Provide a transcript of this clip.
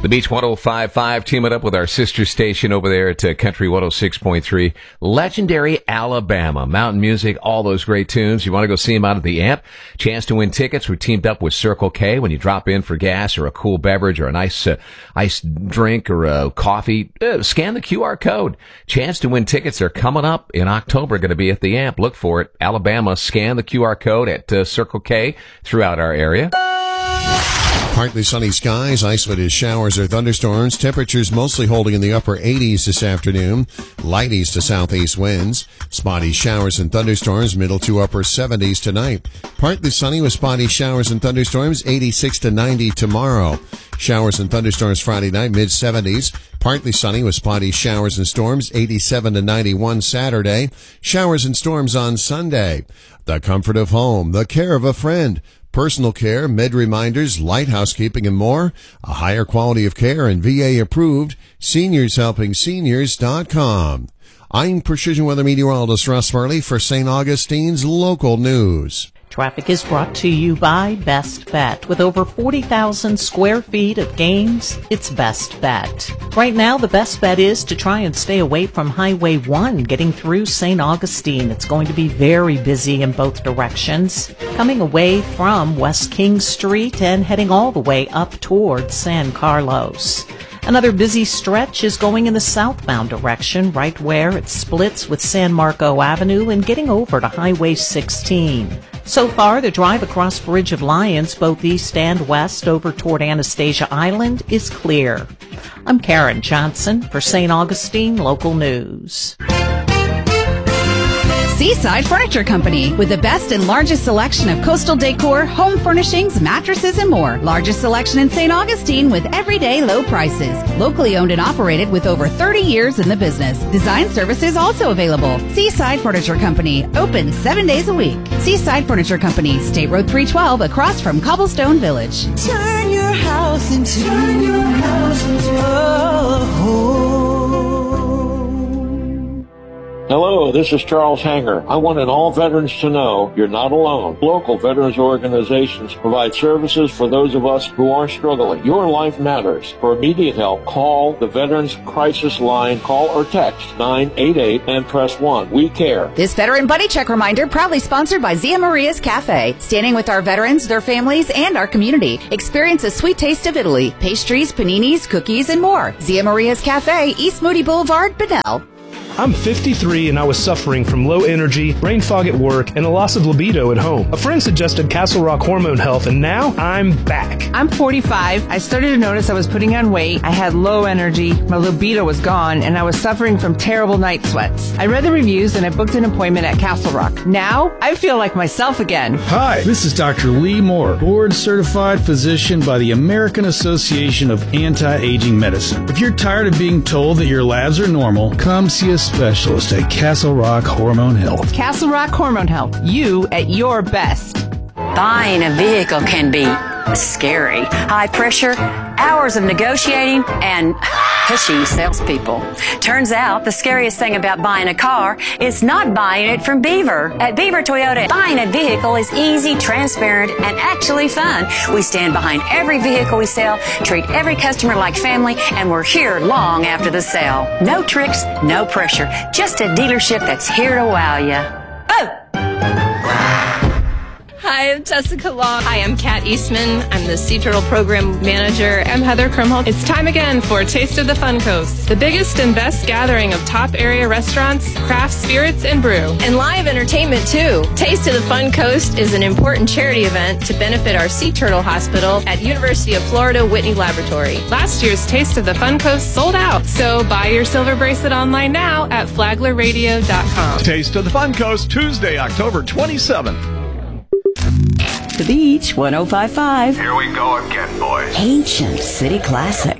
The Beach 105.5, teaming up with our sister station over there at Country 106.3. Legendary Alabama. Mountain music, all those great tunes. You want to go see them out at the Amp? Chance to win tickets. We teamed up with Circle K. When you drop in for gas or a cool beverage or a nice iced drink or a coffee, scan the QR code. Chance to win tickets. They're coming up in October, going to be at the Amp. Look for it. Alabama, scan the QR code at Circle K throughout our area. Partly sunny skies, isolated showers or thunderstorms. Temperatures mostly holding in the upper 80s this afternoon. Light east to southeast winds. Spotty showers and thunderstorms, middle to upper 70s tonight. Partly sunny with spotty showers and thunderstorms, 86 to 90 tomorrow. Showers and thunderstorms Friday night, mid-70s. Partly sunny with spotty showers and storms, 87 to 91 Saturday. Showers and storms on Sunday. The comfort of home, the care of a friend. Personal care, med reminders, light housekeeping, and more. A higher quality of care and VA approved. SeniorsHelpingSeniors.com. I'm Precision Weather Meteorologist Russ Farley for St. Augustine's Local News. Traffic is brought to you by Best Bet. With over 40,000 square feet of games, it's Best Bet. Right now, the best bet is to try and stay away from Highway 1 getting through St. Augustine. It's going to be very busy in both directions, coming away from West King Street and heading all the way up towards San Carlos. Another busy stretch is going in the southbound direction, right where it splits with San Marco Avenue and getting over to Highway 16. So far, the drive across Bridge of Lions, both east and west over toward Anastasia Island, is clear. I'm Karen Johnson for St. Augustine Local News. Seaside Furniture Company, with the best and largest selection of coastal decor, home furnishings, mattresses, and more. Largest selection in St. Augustine with everyday low prices. Locally owned and operated with over 30 years in the business. Design services also available. Seaside Furniture Company, open 7 days a week. Seaside Furniture Company, State Road 312, across from Cobblestone Village. Turn your house into a home. Hello, this is Charles Hanger. I wanted all veterans to know you're not alone. Local veterans organizations provide services for those of us who are struggling. Your life matters. For immediate help, call the Veterans Crisis Line. Call or text 988 and press 1. We care. This Veteran Buddy Check reminder proudly sponsored by Zia Maria's Cafe. Standing with our veterans, their families, and our community. Experience a sweet taste of Italy. Pastries, paninis, cookies, and more. Zia Maria's Cafe, East Moody Boulevard, Bunnell. I'm 53 and I was suffering from low energy, brain fog at work, and a loss of libido at home. A friend suggested Castle Rock Hormone Health, and now I'm back. I'm 45. I started to notice I was putting on weight. I had low energy, my libido was gone, and I was suffering from terrible night sweats. I read the reviews and I booked an appointment at Castle Rock. Now, I feel like myself again. Hi, this is Dr. Lee Moore, board-certified physician by the American Association of Anti-Aging Medicine. If you're tired of being told that your labs are normal, come see us specialist at Castle Rock Hormone Health. Castle Rock Hormone Health. You at your best. Buying a vehicle can be scary. High pressure, hours of negotiating, and pushy salespeople. Turns out the scariest thing about buying a car is not buying it from Beaver. At Beaver Toyota, buying a vehicle is easy, transparent, and actually fun. We stand behind every vehicle we sell, treat every customer like family, and we're here long after the sale. No tricks, no pressure. Just a dealership that's here to wow you. Oh! Hi, I'm Jessica Long. Hi, I'm Kat Eastman. I'm the Sea Turtle Program Manager. I'm Heather Krumholtz. It's time again for Taste of the Fun Coast, the biggest and best gathering of top area restaurants, craft spirits, and brew. And live entertainment, too. Taste of the Fun Coast is an important charity event to benefit our Sea Turtle Hospital at University of Florida Whitney Laboratory. Last year's Taste of the Fun Coast sold out, so buy your silver bracelet online now at flaglerradio.com. Taste of the Fun Coast, Tuesday, October 27th. The Beach 105.5. Here we go again, boys. Ancient City Classic.